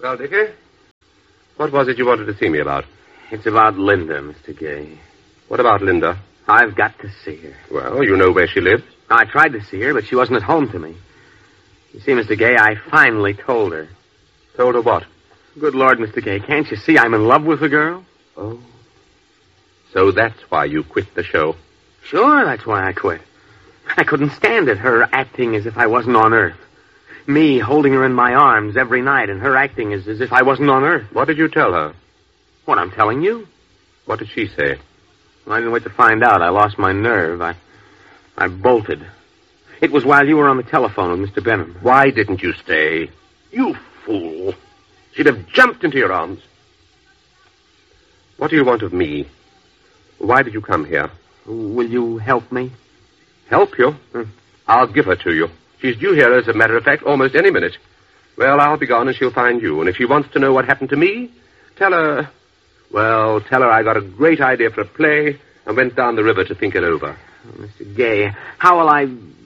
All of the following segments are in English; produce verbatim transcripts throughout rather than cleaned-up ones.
Well, Dickie, what was it you wanted to see me about? It's about Linda, Mister Gay. What about Linda? I've got to see her. Well, you know where she lives. I tried to see her, but she wasn't at home to me. You see, Mister Gay, I finally told her. Told her what? Good Lord, Mister Gay, can't you see I'm in love with the girl? Oh. So that's why you quit the show. Sure, that's why I quit. I couldn't stand it, her acting as if I wasn't on Earth. Me holding her in my arms every night, and her acting as, as if I wasn't on Earth. What did you tell her? What I'm telling you. What did she say? Well, I didn't wait to find out. I lost my nerve. I I bolted. It was while you were on the telephone with Mister Benham. Why didn't you stay? You fool. She'd have jumped into your arms. What do you want of me? Why did you come here? Will you help me? Help you? Hmm. I'll give her to you. She's due here, as a matter of fact, almost any minute. Well, I'll be gone and she'll find you. And if she wants to know what happened to me, tell her... Well, tell her I got a great idea for a play and went down the river to think it over. Oh, Mister Gay, how will I...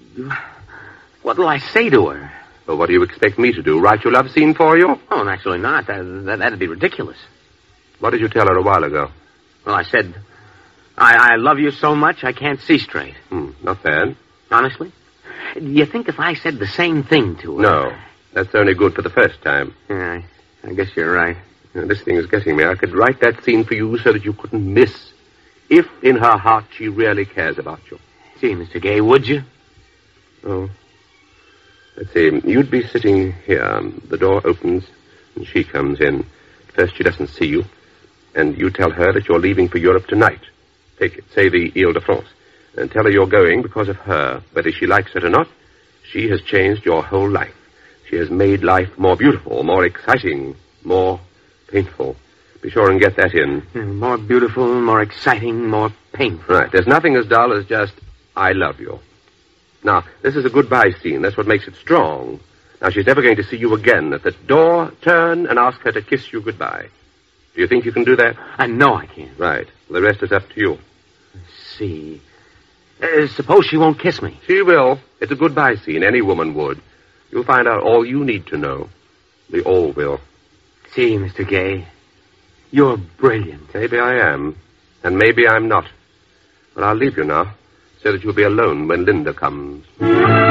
What will I say to her? Well, what do you expect me to do? Write your love scene for you? Oh, naturally not. That, that, that'd be ridiculous. What did you tell her a while ago? Well, I said, I, I love you so much I can't see straight. Hmm, not bad. Honestly? Do you think if I said the same thing to her... No, that's only good for the first time. Yeah, I, I guess you're right. Now, this thing is getting me. I could write that scene for you so that you couldn't miss. If in her heart she really cares about you. Gee, Mister Gay, would you? Oh. Let's see. You'd be sitting here. The door opens and she comes in. At first she doesn't see you. And you tell her that you're leaving for Europe tonight. Take it, say the Ile-de-France. And tell her you're going because of her. Whether she likes it or not, she has changed your whole life. She has made life more beautiful, more exciting, more painful. Be sure and get that in. Yeah, more beautiful, more exciting, more painful. Right. There's nothing as dull as just, I love you. Now, this is a goodbye scene. That's what makes it strong. Now, she's never going to see you again. At the door, turn and ask her to kiss you goodbye. Do you think you can do that? I know I can. Right. Well, the rest is up to you. Let's see. Uh, suppose she won't kiss me. She will. It's a goodbye scene. Any woman would. You'll find out all you need to know. They all will. See, Mister Gay, you're brilliant. Maybe I am. And maybe I'm not. But I'll leave you now, so that you'll be alone when Linda comes.